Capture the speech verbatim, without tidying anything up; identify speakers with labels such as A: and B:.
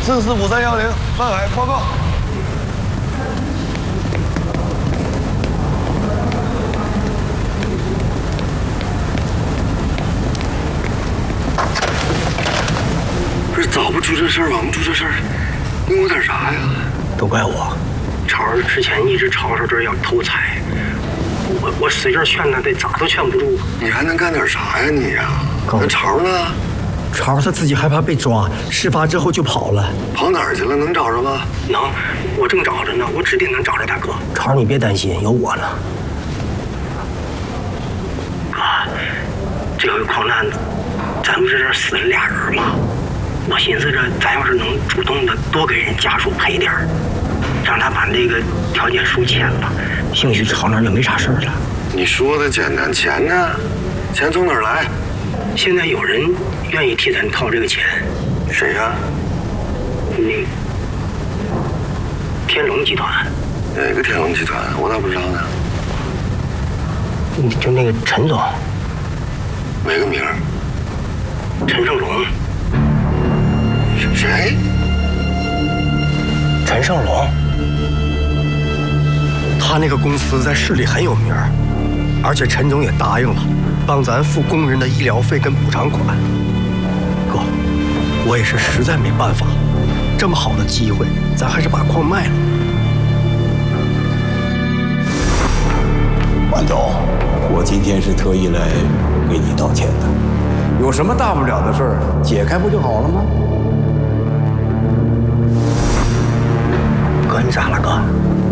A: 四四五三幺零，范海报告。
B: 不是早不出这事儿，晚不出这事儿，你有点啥呀？
C: 都怪我。
B: 超儿之前一直吵吵着要偷菜，我我使劲劝他，得咋都劝不住。
A: 你还能干点啥呀你呀？那超呢？
C: 超他自己害怕被抓，事发之后就跑了。
A: 跑哪儿去了？能找着吗？
B: 能，我正找着呢，我指定能找着大哥。
C: 超，你别担心，有我呢。
B: 哥，这回矿难，咱不是这死了俩人吗？我寻思着，咱要是能主动的多给人家属赔点儿，让他把那个条件书签了，兴许超那就没啥事儿了。
A: 你说的简单，钱呢？钱从哪儿来？
B: 现在有人愿意替咱掏这个钱。
A: 谁呀？
B: 那天龙集团。
A: 哪个天龙集团？我咋不知道呢？
B: 就那个陈总。
A: 哪个名儿？
B: 陈胜龙。
A: 谁？
C: 陈胜龙。他那个公司在市里很有名，而且陈总也答应了，帮咱付工人的医疗费跟补偿款。哥，我也是实在没办法，这么好的机会，咱还是把矿卖了。
D: 万总，我今天是特意来给你道歉的。有什么大不了的事儿，解开不就好了吗？
C: 哥，你咋了，哥？